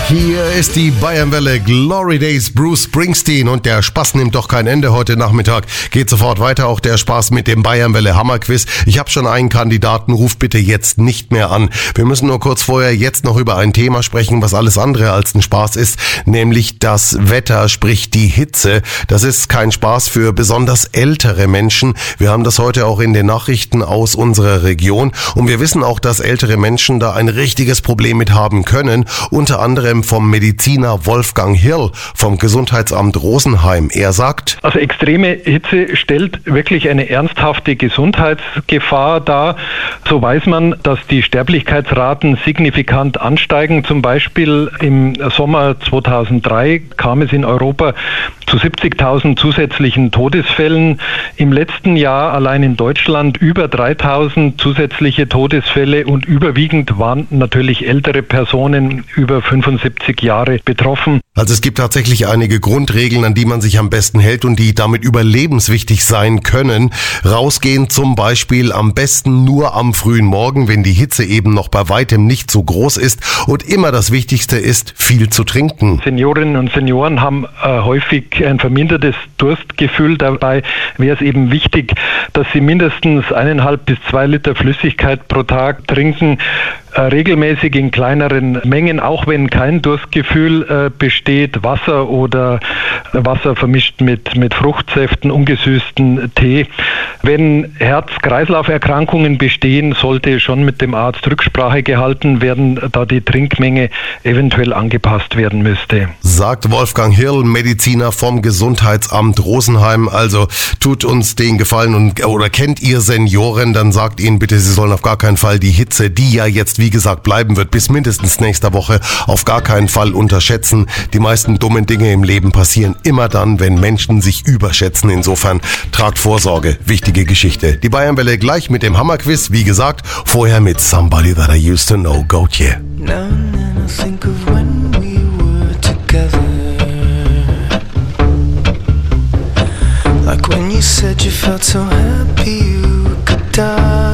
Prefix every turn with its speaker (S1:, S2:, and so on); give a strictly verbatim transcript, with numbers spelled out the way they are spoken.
S1: Hier ist die Bayernwelle Glory Days, Bruce Springsteen, und der Spaß nimmt doch kein Ende heute Nachmittag. Geht sofort weiter, auch der Spaß mit dem Bayernwelle Hammerquiz. Ich habe schon einen Kandidaten, ruft bitte jetzt nicht mehr an. Wir müssen nur kurz vorher jetzt noch über ein Thema sprechen, was alles andere als ein Spaß ist, nämlich das Wetter, sprich die Hitze. Das ist kein Spaß für besonders ältere Menschen. Wir haben das heute auch in den Nachrichten aus unserer Region, und wir wissen auch, dass ältere Menschen da ein richtiges Problem mit haben können, unter anderem vom Mediziner Wolfgang Hirl vom Gesundheitsamt Rosenheim. Er sagt:
S2: Also extreme Hitze stellt wirklich eine ernsthafte Gesundheitsgefahr dar. So weiß man, dass die Sterblichkeitsraten signifikant ansteigen. Zum Beispiel im Sommer zweitausenddrei kam es in Europa zu siebzigtausend zusätzlichen Todesfällen. Im letzten Jahr allein in Deutschland über dreitausend zusätzliche Todesfälle, und überwiegend waren natürlich ältere Personen über fünfundsiebzig Jahre betroffen.
S1: Also es gibt tatsächlich einige Grundregeln, an die man sich am besten hält und die damit überlebenswichtig sein können. Rausgehen zum Beispiel am besten nur am frühen Morgen, wenn die Hitze eben noch bei weitem nicht so groß ist. Und immer das Wichtigste ist, viel zu trinken.
S2: Seniorinnen und Senioren haben äh, häufig ein vermindertes Durstgefühl. Dabei wäre es eben wichtig, dass sie mindestens eineinhalb bis zwei Liter Flüssigkeit pro Tag trinken. Regelmäßig in kleineren Mengen, auch wenn kein Durstgefühl äh, besteht, Wasser oder Wasser vermischt mit, mit Fruchtsäften, ungesüßten Tee. Wenn Herz-Kreislauf-Erkrankungen bestehen, sollte schon mit dem Arzt Rücksprache gehalten werden, da die Trinkmenge eventuell angepasst werden müsste.
S1: Sagt Wolfgang Hirl, Mediziner vom Gesundheitsamt Rosenheim. Also tut uns den Gefallen, und oder kennt ihr Senioren, dann sagt ihnen bitte, sie sollen auf gar keinen Fall die Hitze, die ja jetzt wie gesagt bleiben wird bis mindestens nächster Woche, auf gar keinen Fall unterschätzen. Die meisten dummen Dinge im Leben passieren immer dann, wenn Menschen sich überschätzen. Insofern tragt Vorsorge. Wichtige Geschichte. Die Bayernwelle gleich mit dem Hammerquiz. Wie gesagt, vorher mit Somebody That I Used to Know, Gautier.
S3: Now and then I think of when we were together, like when you said you felt so happy you could die.